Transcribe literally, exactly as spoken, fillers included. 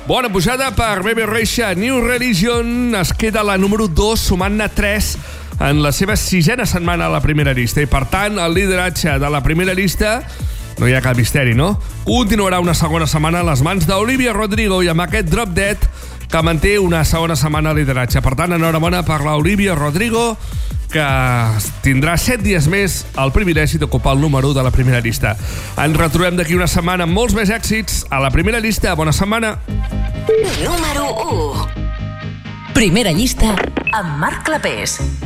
Bona pujada per Baby Rexha. New Religion es queda a la número dos, sumant-ne tres en la seva sisena setmana a la primera llista. I, per tant, el lideratge de la primera llista, no hi ha cap misteri, no? Continuarà una segona setmana a les mans d'Olivia Rodrigo i amb aquest Drop Dead que manté una segona setmana al lideratge. Per tant, enhorabona per l'Olivia Rodrigo, que tindrà set dies més el privilegi d'ocupar el número de la primera llista. Ens retrobem d'aquí una setmana amb molts més èxits a la primera llista. Bona setmana. Número u. Primera llista amb Marc Clapés.